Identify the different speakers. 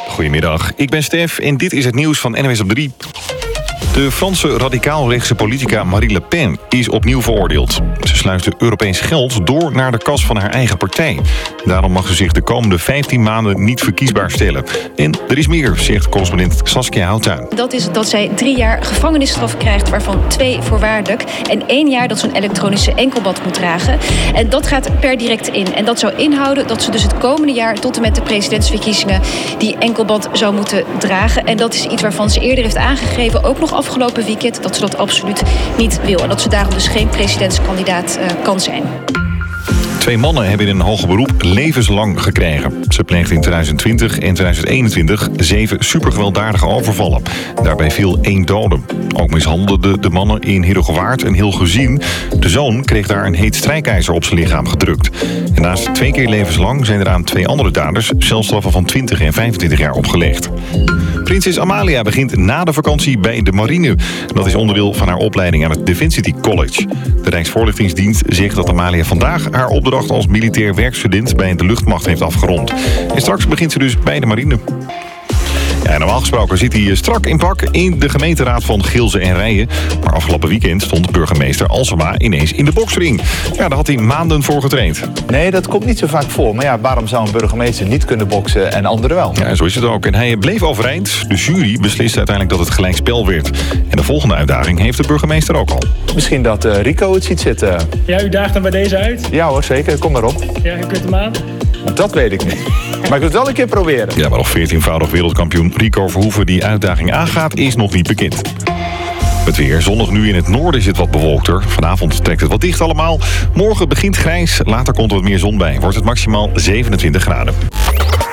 Speaker 1: Goedemiddag, ik ben Stef en dit is het nieuws van NWS op 3. De Franse radicaal-rechtse politica Marine Le Pen is opnieuw veroordeeld. Ze sluisde Europees geld door naar de kas van haar eigen partij. Daarom mag ze zich de komende 15 maanden niet verkiesbaar stellen. En er is meer, zegt correspondent Saskia Houttuin.
Speaker 2: Dat is dat zij 3 jaar gevangenisstraf krijgt, waarvan 2 voorwaardelijk. En 1 jaar dat ze een elektronische enkelband moet dragen. En dat gaat per direct in. En dat zou inhouden dat ze dus het komende jaar tot en met de presidentsverkiezingen die enkelband zou moeten dragen. En dat is iets waarvan ze eerder heeft aangegeven, ook nog afgelopen weekend, dat ze dat absoluut niet wil. En dat ze daarom dus geen presidentskandidaat kan zijn.
Speaker 1: 2 mannen hebben in een hoger beroep levenslang gekregen. Ze pleegden in 2020 en 2021 7 supergewelddadige overvallen. Daarbij viel 1 dode. Ook mishandelden de mannen in Heerhugowaard een heel gezin. De zoon kreeg daar een heet strijkijzer op zijn lichaam gedrukt. En naast 2 keer levenslang zijn er aan 2 andere daders celstraffen van 20 en 25 jaar opgelegd. Prinses Amalia begint na de vakantie bij de marine. Dat is onderdeel van haar opleiding aan het Defensity College. De Rijksvoorlichtingsdienst zegt dat Amalia vandaag haar opdracht als militair werkstudent bij de luchtmacht heeft afgerond. En straks begint ze dus bij de marine. Ja, normaal gesproken zit hij strak in pak in de gemeenteraad van Gilze en Rijen. Maar afgelopen weekend stond burgemeester Alsema ineens in de boksring. Ja, daar had hij maanden voor getraind.
Speaker 3: Nee, dat komt niet zo vaak voor. Maar ja, waarom zou een burgemeester niet kunnen boksen en anderen wel?
Speaker 1: Ja, zo is het ook. En hij bleef overeind. De jury besliste uiteindelijk dat het gelijkspel werd. En de volgende uitdaging heeft de burgemeester ook al.
Speaker 3: Misschien dat Rico het ziet zitten.
Speaker 4: Ja, u daagt dan bij deze uit?
Speaker 3: Ja hoor, zeker. Kom maar op.
Speaker 4: Ja, u kunt hem aan?
Speaker 3: Dat weet ik niet. Maar ik wil het wel een keer proberen.
Speaker 1: Ja, maar nog 14-voudig wereldkampioen Rico Verhoeven die uitdaging aangaat, is nog niet bekend. Het weer. Zonnig nu in het noorden is het wat bewolkter. Vanavond trekt het wat dicht allemaal. Morgen begint grijs, later komt er wat meer zon bij. Wordt het maximaal 27 graden.